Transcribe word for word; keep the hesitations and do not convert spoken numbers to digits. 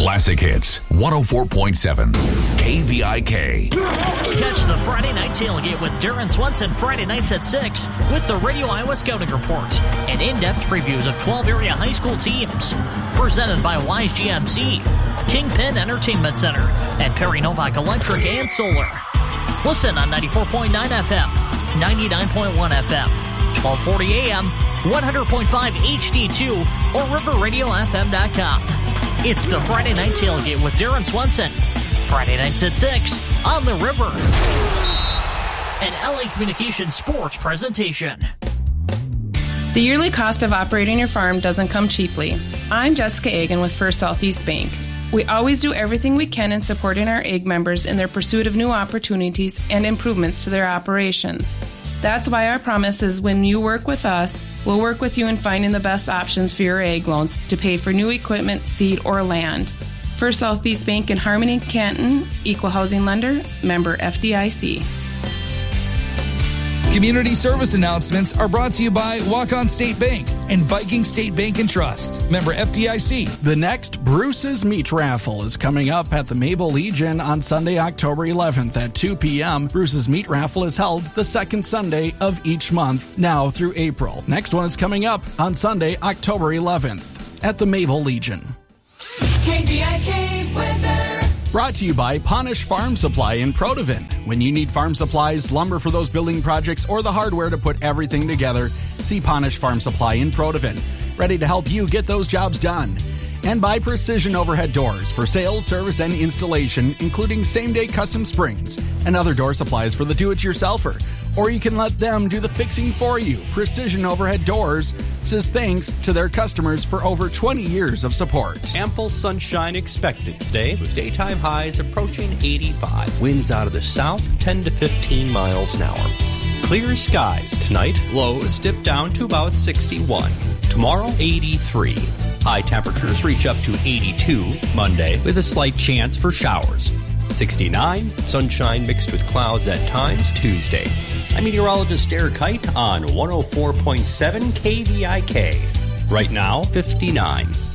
Classic Hits, one oh four point seven, K V I K. Catch the Friday Night Tailgate with Darren Swenson Friday nights at six with the Radio Iowa Scouting Report and in-depth previews of twelve area high school teams. Presented by Wise G M C, Kingpin Entertainment Center, and Perry Novak Electric and Solar. Listen on ninety-four point nine F M, ninety-nine point one F M, twelve forty A M, one hundred point five H D two, or river radio f m dot com. It's the Friday Night Tailgate with Darren Swenson. Friday nights at six on the River. An L A Communications sports presentation. The yearly cost of operating your farm doesn't come cheaply. I'm Jessica Agan with First Southeast Bank. We always do everything we can in supporting our A G members in their pursuit of new opportunities and improvements to their operations. That's why our promise is when you work with us, we'll work with you in finding the best options for your ag loans to pay for new equipment, seed, or land. First Southeast Bank in Harmony, Canton, Equal Housing Lender, member F D I C. Community service announcements are brought to you by Walk-On State Bank and Viking State Bank and Trust, member F D I C. The next Bruce's Meat Raffle is coming up at the Maple Legion on Sunday, October eleventh at two p.m. Bruce's Meat Raffle is held the second Sunday of each month, now through April. Next one is coming up on Sunday, October eleventh at the Maple Legion. K V I K weather. Brought to you by Ponish Farm Supply in Protivin. When you need farm supplies, lumber for those building projects, or the hardware to put everything together, see Ponish Farm Supply in Protivin. Ready to help you get those jobs done. And by Precision Overhead Doors for sales, service, and installation, including same-day custom springs and other door supplies for the do-it-yourselfer. Or you can let them do the fixing for you. Precision Overhead Doors says thanks to their customers for over twenty years of support. Ample sunshine expected today with daytime highs approaching eighty-five. Winds out of the south, ten to fifteen miles an hour. Clear skies tonight. Lows dip down to about sixty-one. Tomorrow, eighty-three. High temperatures reach up to eighty-two Monday with a slight chance for showers. sixty-nine. Sunshine mixed with clouds at times Tuesday. I'm meteorologist Derek Height on one oh four point seven K V I K. Right now, fifty-nine.